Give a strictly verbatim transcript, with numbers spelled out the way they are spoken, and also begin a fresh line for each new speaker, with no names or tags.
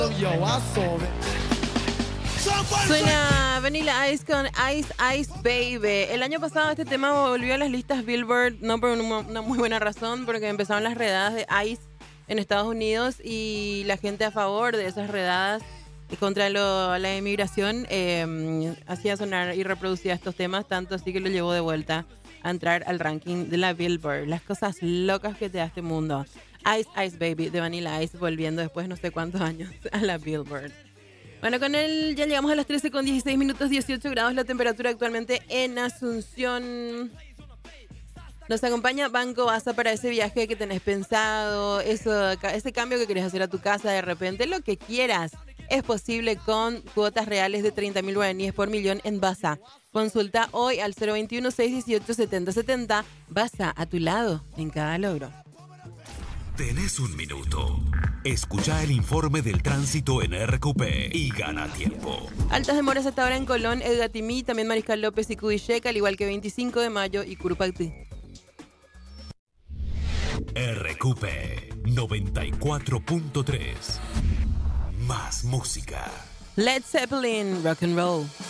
Suena Vanilla Ice con Ice Ice Baby. El año pasado este tema volvió a las listas Billboard, no por una, una muy buena razón, porque empezaron las redadas de ICE en Estados Unidos y la gente a favor de esas redadas contra lo- la inmigración eh, hacía sonar y reproducía estos temas, tanto así que lo llevó de vuelta a entrar al ranking de la Billboard. Las cosas locas que te da este mundo. Ice Ice Baby de Vanilla Ice volviendo después no sé cuántos años a la Billboard. Bueno, con él ya llegamos a las trece con dieciséis minutos, dieciocho grados la temperatura actualmente en Asunción. Nos acompaña Banco Basa para ese viaje que tenés pensado, eso, ese cambio que querés hacer a tu casa de repente, lo que quieras. Es posible con cuotas reales de treinta mil guaraníes por millón en Basa. Consulta hoy al cero veintiuno, seiscientos dieciocho, setenta setenta. Basa, a tu lado en cada logro.
Tenés un minuto. Escucha el informe del tránsito en R Q P y gana tiempo.
Altas demoras hasta ahora en Colón, Edgatimí, también Mariscal López y Cudicheca, al igual que veinticinco de mayo y Curupactí.
R Q P noventa y cuatro punto tres. Más música.
Led Zeppelin, rock and roll.